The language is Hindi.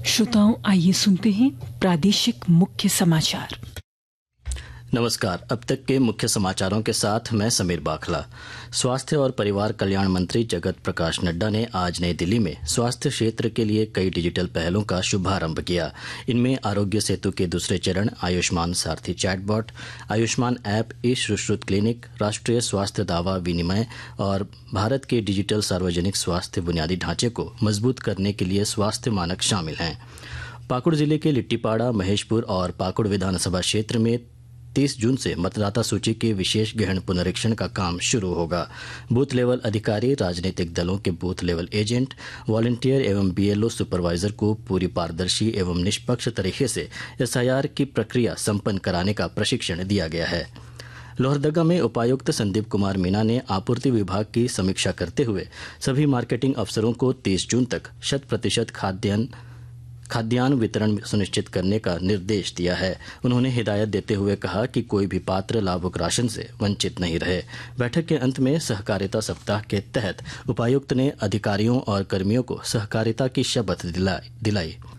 श्रोताओं, आइए सुनते हैं प्रादेशिक मुख्य समाचार। नमस्कार। अब तक के मुख्य समाचारों के साथ मैं समीर बाखला। स्वास्थ्य और परिवार कल्याण मंत्री जगत प्रकाश नड्डा ने आज नई दिल्ली में स्वास्थ्य क्षेत्र के लिए कई डिजिटल पहलों का शुभारंभ किया। इनमें आरोग्य सेतु के दूसरे चरण, आयुष्मान सारथी चैटबॉट, आयुष्मान ऐप, ई सुश्रुत क्लिनिक, राष्ट्रीय स्वास्थ्य दावा विनिमय और भारत के डिजिटल सार्वजनिक स्वास्थ्य बुनियादी ढांचे को मजबूत करने के लिए स्वास्थ्य मानक शामिल हैं। पाकुड़ जिले के लिट्टीपाड़ा, महेशपुर और पाकुड़ विधानसभा क्षेत्र में 30 जून से मतदाता सूची के विशेष गहन पुनरीक्षण का काम शुरू होगा। बूथ लेवल अधिकारी, राजनीतिक दलों के बूथ लेवल एजेंट, वॉलंटियर एवं बीएलओ सुपरवाइजर को पूरी पारदर्शी एवं निष्पक्ष तरीके से एसआईआर की प्रक्रिया संपन्न कराने का प्रशिक्षण दिया गया है। लोहरदगा में उपायुक्त संदीप कुमार मीना ने आपूर्ति विभाग की समीक्षा करते हुए सभी मार्केटिंग अफसरों को 30 जून तक 100% खाद्यान्न वितरण सुनिश्चित करने का निर्देश दिया है। उन्होंने हिदायत देते हुए कहा कि कोई भी पात्र लाभुक राशन से वंचित नहीं रहे। बैठक के अंत में सहकारिता सप्ताह के तहत उपायुक्त ने अधिकारियों और कर्मियों को सहकारिता की शपथ दिलाई।